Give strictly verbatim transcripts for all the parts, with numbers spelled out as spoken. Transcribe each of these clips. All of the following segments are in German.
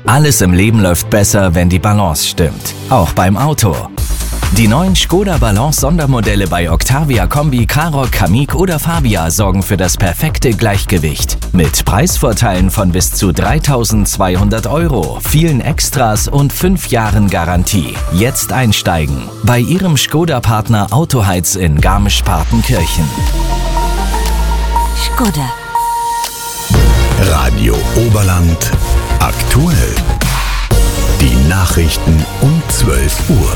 Alles im Leben läuft besser, wenn die Balance stimmt. Auch beim Auto. Die neuen Škoda Balance Sondermodelle bei Octavia Kombi, Karoq, Kamiq oder Fabia sorgen für das perfekte Gleichgewicht. Mit Preisvorteilen von bis zu dreitausendzweihundert Euro, vielen Extras und fünf Jahren Garantie. Jetzt einsteigen bei Ihrem Škoda-Partner Autoheiz in Garmisch-Partenkirchen. Škoda. Radio Oberland aktuell. Die Nachrichten um zwölf Uhr.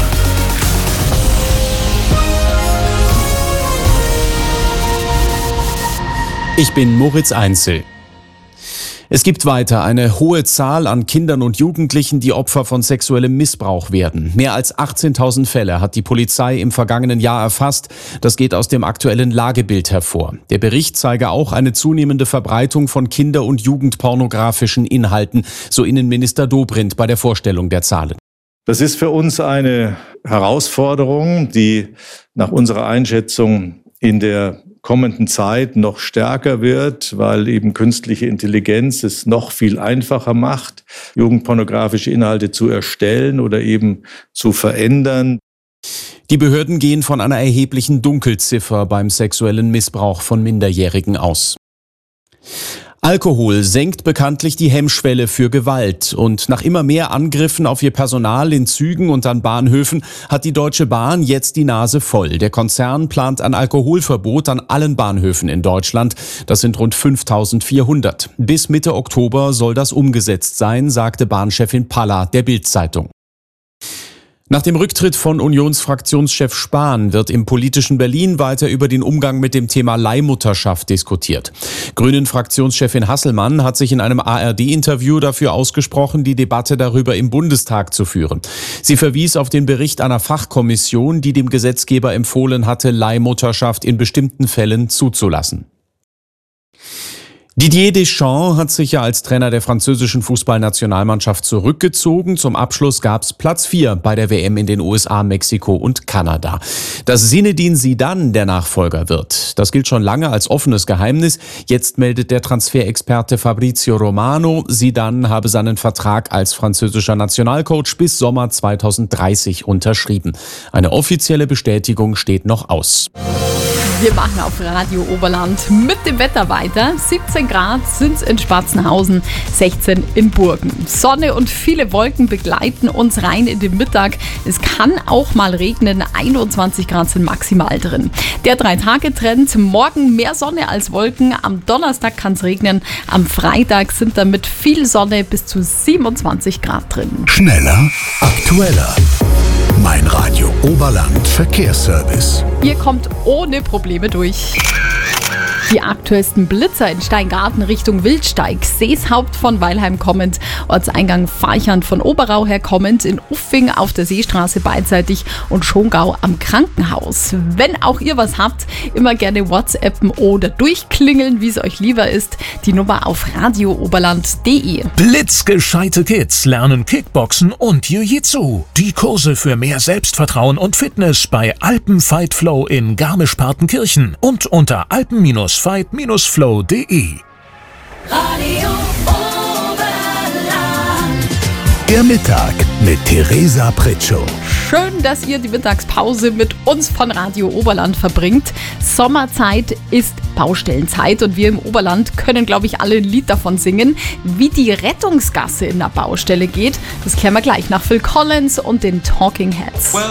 Ich bin Moritz Einzel. Es gibt weiter eine hohe Zahl an Kindern und Jugendlichen, die Opfer von sexuellem Missbrauch werden. Mehr als achtzehntausend Fälle hat die Polizei im vergangenen Jahr erfasst. Das geht aus dem aktuellen Lagebild hervor. Der Bericht zeige auch eine zunehmende Verbreitung von kinder- und jugendpornografischen Inhalten, so Innenminister Dobrindt bei der Vorstellung der Zahlen. Das ist für uns eine Herausforderung, die nach unserer Einschätzung in der kommenden Zeit noch stärker wird, weil eben künstliche Intelligenz es noch viel einfacher macht, jugendpornografische Inhalte zu erstellen oder eben zu verändern. Die Behörden gehen von einer erheblichen Dunkelziffer beim sexuellen Missbrauch von Minderjährigen aus. Alkohol senkt bekanntlich die Hemmschwelle für Gewalt und nach immer mehr Angriffen auf ihr Personal in Zügen und an Bahnhöfen hat die Deutsche Bahn jetzt die Nase voll. Der Konzern plant ein Alkoholverbot an allen Bahnhöfen in Deutschland. Das sind rund fünftausendvierhundert. Bis Mitte Oktober soll das umgesetzt sein, sagte Bahnchefin Palla der Bild-Zeitung. Nach dem Rücktritt von Unionsfraktionschef Spahn wird im politischen Berlin weiter über den Umgang mit dem Thema Leihmutterschaft diskutiert. Grünen-Fraktionschefin Hasselmann hat sich in einem A R D-Interview dafür ausgesprochen, die Debatte darüber im Bundestag zu führen. Sie verwies auf den Bericht einer Fachkommission, die dem Gesetzgeber empfohlen hatte, Leihmutterschaft in bestimmten Fällen zuzulassen. Didier Deschamps hat sich ja als Trainer der französischen Fußballnationalmannschaft zurückgezogen. Zum Abschluss gab's Platz vier bei der W M in den U S A, Mexiko und Kanada. Dass Zinedine Zidane der Nachfolger wird, das gilt schon lange als offenes Geheimnis. Jetzt meldet der Transferexperte Fabrizio Romano, Zidane habe seinen Vertrag als französischer Nationalcoach bis Sommer zweitausenddreißig unterschrieben. Eine offizielle Bestätigung steht noch aus. Wir machen auf Radio Oberland mit dem Wetter weiter. siebzehn Grad sind es in Spatzenhausen, sechzehn in Burgen. Sonne und viele Wolken begleiten uns rein in den Mittag. Es kann auch mal regnen, einundzwanzig Grad sind maximal drin. Der Drei-Tage-Trend, morgen mehr Sonne als Wolken, am Donnerstag kann es regnen, am Freitag sind damit viel Sonne, bis zu siebenundzwanzig Grad drin. Schneller, aktueller. Mein Radio Oberland Verkehrsservice. Ihr kommt ohne Probleme durch. Die aktuellsten Blitzer in Steingarten Richtung Wildsteig, Seeshaupt von Weilheim kommend, Ortseingang Farchand von Oberau her kommend, in Uffing auf der Seestraße beidseitig und Schongau am Krankenhaus. Wenn auch ihr was habt, immer gerne WhatsAppen oder durchklingeln, wie es euch lieber ist. Die Nummer auf radiooberland punkt de. Blitzgescheite Kids lernen Kickboxen und Jiu-Jitsu. Die Kurse für mehr Selbstvertrauen und Fitness bei Alpen Fight Flow in Garmisch-Partenkirchen und unter alpen fight flow punkt de. Radio Oberland. Der Mittag mit Theresa Pritschow. Schön, dass ihr die Mittagspause mit uns von Radio Oberland verbringt. Sommerzeit ist Baustellenzeit und wir im Oberland können, glaube ich, alle ein Lied davon singen. Wie die Rettungsgasse in der Baustelle geht, das klären wir gleich nach Phil Collins und den Talking Heads.